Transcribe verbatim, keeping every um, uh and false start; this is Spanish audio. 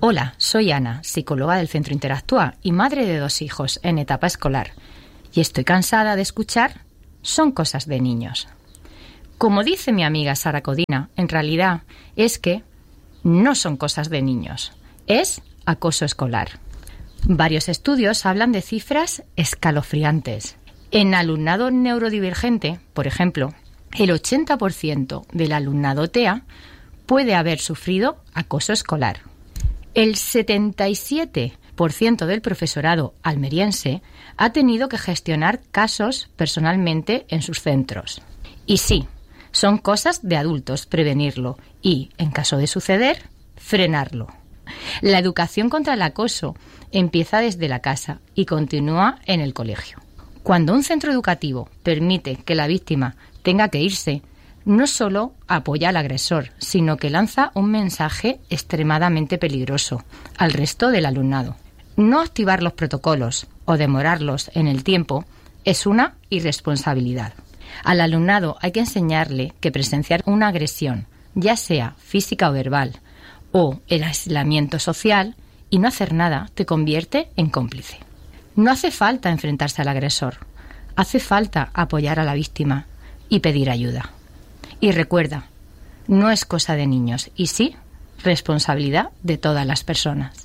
Hola, soy Ana, psicóloga del Centro Interactúa y madre de dos hijos en etapa escolar. Y estoy cansada de escuchar son cosas de niños. Como dice mi amiga Sara Codina, en realidad es que no son cosas de niños, es acoso escolar. Varios estudios hablan de cifras escalofriantes. En alumnado neurodivergente, por ejemplo, el ochenta por ciento del alumnado T E A puede haber sufrido acoso escolar. El setenta y siete por ciento del profesorado almeriense ha tenido que gestionar casos personalmente en sus centros. Y sí, son cosas de adultos prevenirlo y, en caso de suceder, frenarlo. La educación contra el acoso empieza desde la casa y continúa en el colegio. Cuando un centro educativo permite que la víctima tenga que irse, no solo apoya al agresor, sino que lanza un mensaje extremadamente peligroso al resto del alumnado. No activar los protocolos o demorarlos en el tiempo es una irresponsabilidad. Al alumnado hay que enseñarle que presenciar una agresión, ya sea física o verbal, o el aislamiento social, y no hacer nada te convierte en cómplice. No hace falta enfrentarse al agresor, hace falta apoyar a la víctima y pedir ayuda. Y recuerda, no es cosa de niños, y sí, responsabilidad de todas las personas.